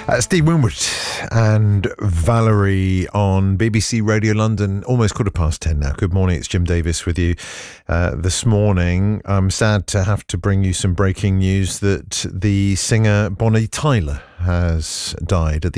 Steve Winwood and Valerie on BBC Radio London, almost 10:15 now. Good morning, it's Jim Davis with you this morning. I'm sad to have to bring you some breaking news that the singer Bonnie Tyler has died at the